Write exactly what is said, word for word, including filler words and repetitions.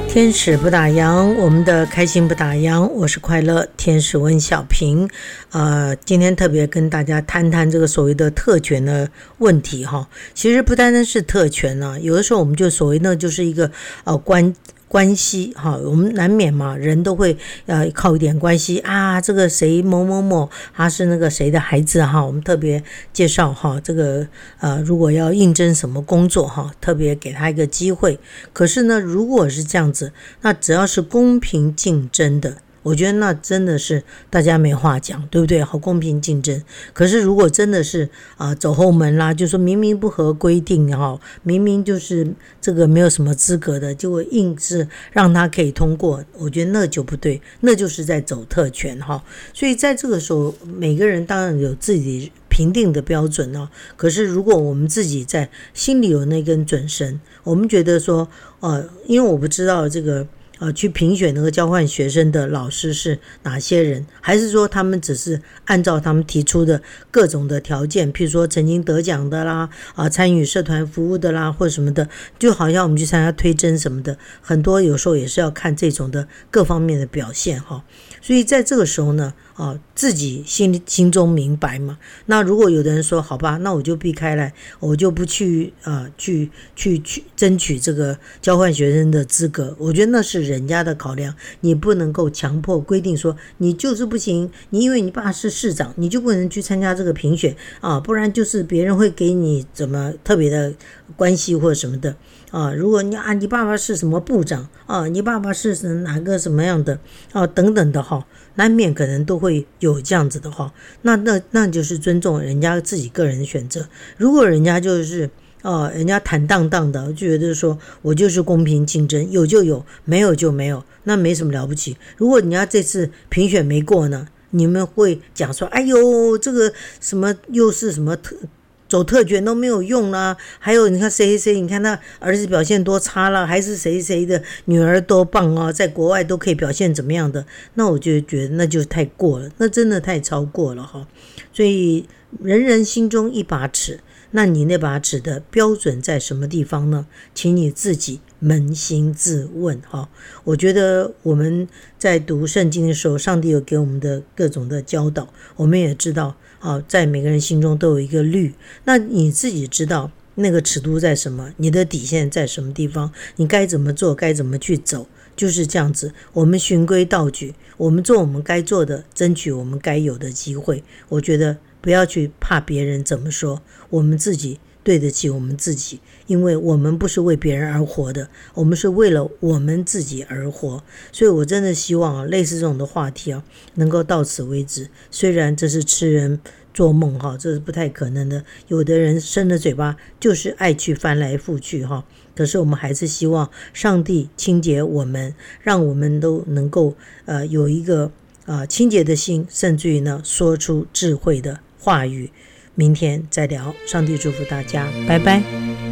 天使不打烊，我们的开心不打烊，我是快乐天使温小平。呃，今天特别跟大家谈谈这个所谓的特权的问题哈。其实不单单是特权啊，有的时候我们就所谓那就是一个呃关。关系哈，我们难免嘛，人都会呃靠一点关系啊。这个谁某某某，他是那个谁的孩子哈，我们特别介绍哈，这个呃如果要应征什么工作哈，特别给他一个机会。可是呢，如果是这样子，那只要是公平竞争的，我觉得那真的是大家没话讲，对不对？好公平竞争。可是如果真的是啊、呃、走后门啦，就说明明不合规定哈，明明就是这个没有什么资格的，结果硬是让他可以通过，我觉得那就不对，那就是在走特权哈。所以在这个时候，每个人当然有自己评定的标准哦。可是如果我们自己在心里有那根准绳，我们觉得说，呃，因为我不知道这个。呃，去评选那个交换学生的老师是哪些人？还是说他们只是按照他们提出的各种的条件，譬如说曾经得奖的啦，啊，参与社团服务的啦，或者什么的，就好像我们去参加推甄什么的，很多有时候也是要看这种的各方面的表现哈。所以在这个时候呢，啊，自己心心中明白嘛。那如果有的人说，好吧，那我就避开来，我就不去啊、呃，去去去争取这个交换学生的资格，我觉得那是人家的考量，你不能够强迫规定说你就是不行，你因为你爸是市长，你就不能去参加这个评选啊，不然就是别人会给你怎么特别的关系或者什么的啊。如果你啊，你爸爸是什么部长啊，你爸爸是哪个什么样的啊，等等的哈，难免可能都会有这样子的哈。那那那就是尊重人家自己个人的选择。如果人家就是哦，人家坦荡荡的，就觉得说我就是公平竞争，有就有，没有就没有，那没什么了不起。如果人家这次评选没过呢，你们会讲说，哎呦，这个什么又是什么特走特权都没有用啦，还有你看谁谁谁，你看他儿子表现多差了，还是谁谁的女儿多棒啊，在国外都可以表现怎么样的，那我就觉得那就太过了，那真的太超过了哈。所以人人心中一把尺。那你那把尺的标准在什么地方呢？请你自己扪心自问哈。我觉得我们在读圣经的时候，上帝有给我们的各种的教导，我们也知道啊，在每个人心中都有一个律。那你自己知道那个尺度在什么，你的底线在什么地方，你该怎么做，该怎么去走，就是这样子。我们循规蹈矩，我们做我们该做的，争取我们该有的机会。我觉得不要去怕别人怎么说，我们自己对得起我们自己，因为我们不是为别人而活的，我们是为了我们自己而活。所以我真的希望啊，类似这种的话题啊，能够到此为止。虽然这是痴人做梦哈，这是不太可能的。有的人生了嘴巴就是爱去翻来覆去哈，可是我们还是希望上帝清洁我们，让我们都能够呃有一个呃清洁的心，甚至于呢说出智慧的话语。明天再聊，上帝祝福大家，拜拜。